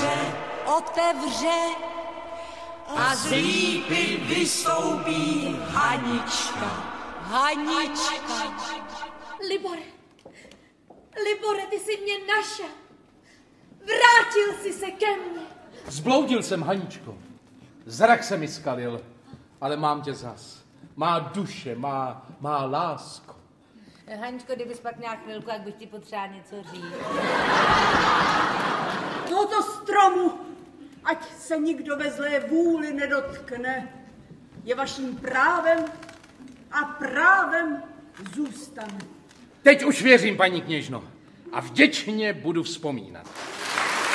otevře a z lípy vystoupí Hanička. Libore, ty jsi mě našel. Vrátil jsi se ke mně. Zbloudil jsem, Haničko. Zrak se mi skalil, ale mám tě zas. Má duše, má lásko. Haničko, kdybys pak měla chvilku, jak bych ti potřeba něco říct. Tohoto stromu, ať se nikdo ve zlé vůli nedotkne, je vaším právem a právem zůstane. Teď už věřím, paní kněžno, a vděčně budu vzpomínat.